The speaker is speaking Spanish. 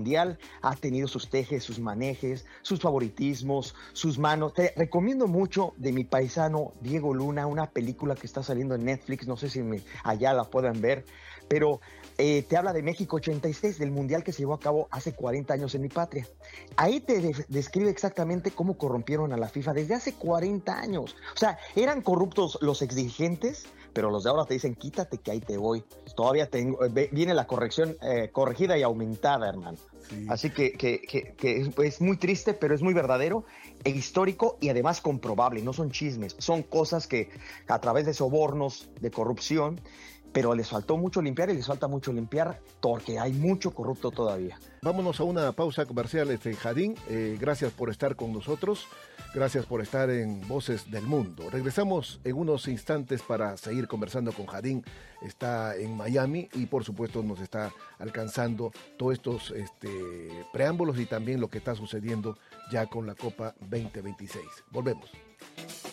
mundial, ha tenido sus tejes, sus manejes, sus favoritismos, sus manos. Te recomiendo mucho de mi paisano Diego Luna, una película que está saliendo en Netflix, no sé si allá la puedan ver, pero te habla de México 86, del mundial que se llevó a cabo hace 40 años en mi patria. Ahí te describe exactamente cómo corrompieron a la FIFA desde hace 40 años. O sea, eran corruptos los exdirigentes, pero los de ahora te dicen, quítate que ahí te voy. Todavía viene la corrección corregida y aumentada, hermano. Sí. Así que es muy triste, pero es muy verdadero e histórico y además comprobable. No son chismes, son cosas que a través de sobornos, de corrupción, pero les faltó mucho limpiar y les falta mucho limpiar porque hay mucho corrupto todavía. Vámonos a una pausa comercial, Jadín. Gracias por estar con nosotros. Gracias por estar en Voces del Mundo. Regresamos en unos instantes para seguir conversando con Jadín. Está en Miami y por supuesto nos está alcanzando todos estos preámbulos y también lo que está sucediendo ya con la Copa 2026. Volvemos.